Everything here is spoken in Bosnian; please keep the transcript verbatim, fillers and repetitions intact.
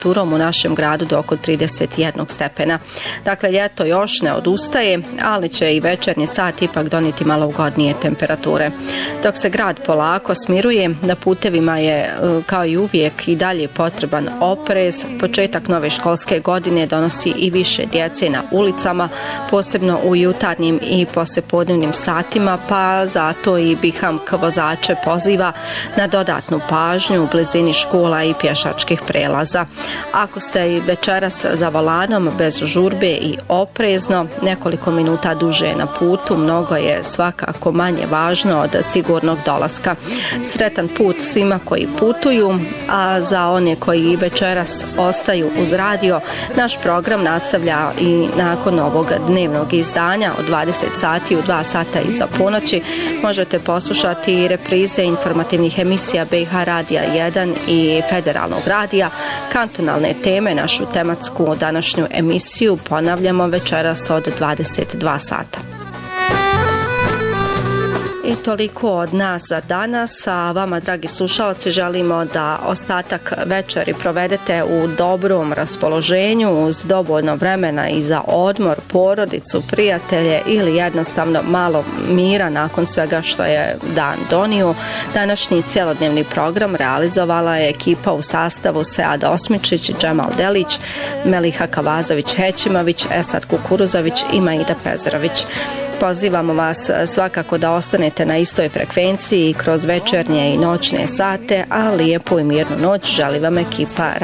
temperaturom u našem gradu do oko trideset jedan stepena. Dakle, ljeto još ne odustaje, ali će i večernji sat ipak donijeti malo ugodnije temperature. Dok se grad polako smiruje, na putevima je kao i uvijek i dalje potreban oprez. Početak nove školske godine donosi i više djece na ulicama, posebno u jutarnjim i poslijepodnevnim satima, pa zato i B I H A M K vozače poziva na dodatnu pažnju u blizini škola i pješačkih prelaza. Ako ste i večeras za volanom bez žurbe i oprezno, nekoliko minuta duže na putu, mnogo je svakako manje važno od sigurnog dolaska. Sretan put svima koji putuju, a za one koji večeras ostaju uz radio, naš program nastavlja i nakon ovog dnevnog izdanja od dvadeset sati u dva sata iza ponoći. Možete poslušati reprize informativnih emisija B I H A Radija jedan i Federalnog radija. Kantonalne teme, našu tematsku današnju emisiju ponavljamo večeras od dvadeset dva sata. I toliko od nas za danas, a vama, dragi slušalci, želimo da ostatak večeri provedete u dobrom raspoloženju, uz dovoljno vremena i za odmor, porodicu, prijatelje ili jednostavno malo mira nakon svega što je dan donio. Današnji cjelodnevni program realizovala je ekipa u sastavu Sead Osmičić, Džemal Delić, Meliha Kavazović-Hećimović, Esad Kukuruzović i Maida Pezerović. Pozivamo vas svakako da ostanete na istoj frekvenciji kroz večernje i noćne sate, a lijepu i mirnu noć želi vam ekipa